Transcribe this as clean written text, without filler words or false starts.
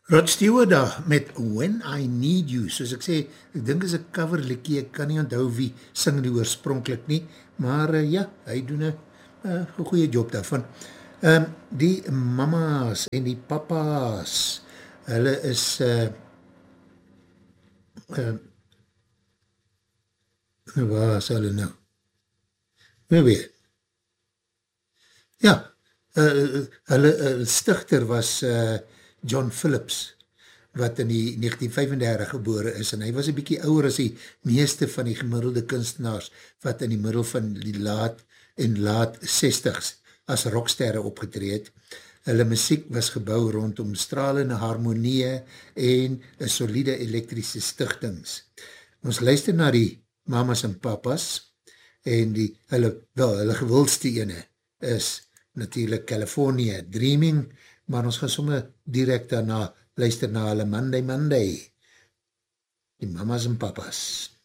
Rod Stewart daar met When I Need You, soos ek sê, ek dink is een coverlikkie, ek kan nie onthou wie sing die oorspronkelijk nie, maar ja, hy doen een goeie job daarvan. Die mama's en die papa's, hulle is waar is hulle nou? Nou weer. Ja, hulle stichter was John Phillips, wat in die 1935 gebore is, en hy was een bykie ouder as die meeste van die gemiddelde kunstenaars, wat in die middel van die laat 60s as rocksterre opgetreed. Hulle muziek was gebouw rondom stralende harmonie en een solide elektrische stichtings. Ons luister na die mamas en papas, en hulle gewildste ene is natuurlijk California Dreaming, maar ons gaan somme direct daarna luister na hulle Monday, die mamas en papas.